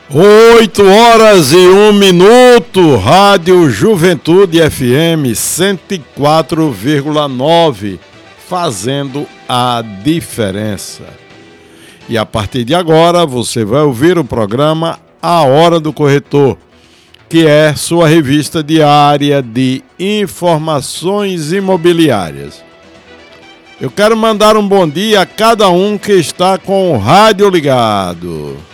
8h01, Rádio Juventude FM 104,9, fazendo a diferença. E a partir de agora você vai ouvir o programa A Hora do Corretor, que é sua revista diária de informações imobiliárias. Eu quero mandar um bom dia a cada um que está com o rádio ligado.